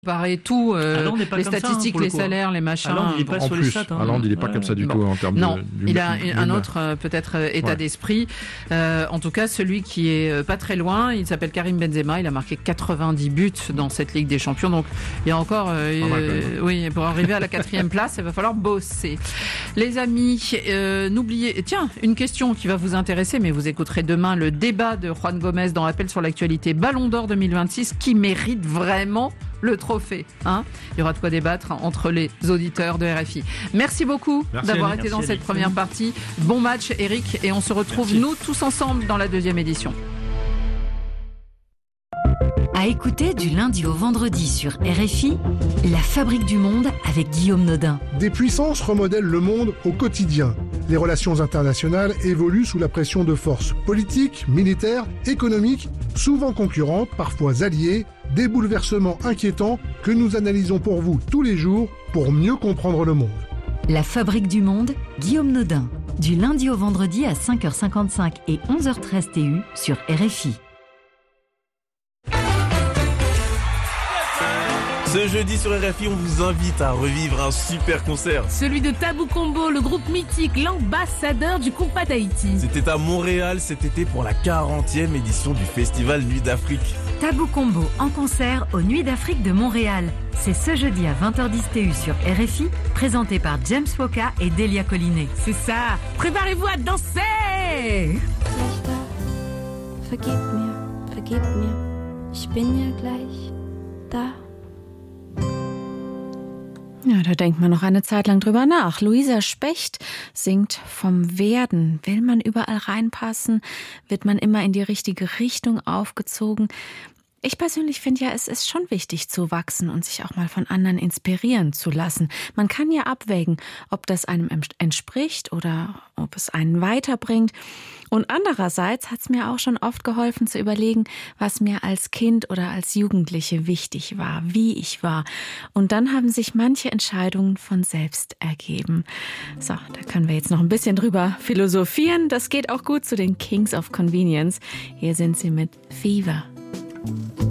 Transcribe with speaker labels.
Speaker 1: Comparer tout, les statistiques, les salaires, les machins.
Speaker 2: Haaland, il est pas sur les stats.
Speaker 3: Haaland, il est pas comme ça du tout en termes
Speaker 1: non,
Speaker 3: de.
Speaker 1: Il a un autre peut-être état d'esprit. En tout cas, celui qui est pas très loin, il s'appelle Karim Benzema. Il a marqué 90 buts dans cette Ligue des Champions. Donc, il y a encore, oui, pour arriver à la 4e place, il va falloir bosser. Les amis, n'oubliez, tiens, une question qui va vous intéresser, mais vous écouterez demain le débat de Juan Gomez dans Appel sur l'actualité. Ballon d'Or 2026, qui mérite vraiment le trophée, hein. Il y aura de quoi débattre entre les auditeurs de RFI. Merci beaucoup d'avoir été dans cette première partie. Bon match, Eric, et on se retrouve nous tous ensemble dans la 2e édition.
Speaker 4: À écouter du lundi au vendredi sur RFI, La Fabrique du Monde avec Guillaume Nodin.
Speaker 5: Des puissances remodèlent le monde au quotidien. Les relations internationales évoluent sous la pression de forces politiques, militaires, économiques, souvent concurrentes, parfois alliées, des bouleversements inquiétants que nous analysons pour vous tous les jours pour mieux comprendre le monde.
Speaker 4: La Fabrique du Monde, Guillaume Nodin. Du lundi au vendredi à 5h55 et 11h13 TU sur RFI.
Speaker 6: Ce jeudi sur RFI, on vous invite à revivre un super concert.
Speaker 7: Celui de Tabou Combo, le groupe mythique, l'ambassadeur du compas d'Haïti.
Speaker 6: C'était à Montréal cet été pour la 40e édition du festival Nuit d'Afrique.
Speaker 4: Tabou Combo en concert aux Nuits d'Afrique de Montréal. C'est ce jeudi à 20h10 TU sur RFI, présenté par James Woka et Delia Collinet.
Speaker 7: C'est ça, préparez-vous à danser.
Speaker 8: Vergib mir, ich bin ja gleich da.
Speaker 9: Ja, da denkt man noch eine Zeit lang drüber nach. Luisa Specht singt vom Werden. Will man überall reinpassen? Wird man immer in die richtige Richtung aufgezogen? Ich persönlich finde ja, es ist schon wichtig zu wachsen und sich auch mal von anderen inspirieren zu lassen. Man kann ja abwägen, ob das einem entspricht oder ob es einen weiterbringt. Und andererseits hat es mir auch schon oft geholfen zu überlegen, was mir als Kind oder als Jugendliche wichtig war, wie ich war. Und dann haben sich manche Entscheidungen von selbst ergeben. So, da können wir jetzt noch ein bisschen drüber philosophieren. Das geht auch gut zu den Kings of Convenience. Hier sind sie mit Fever.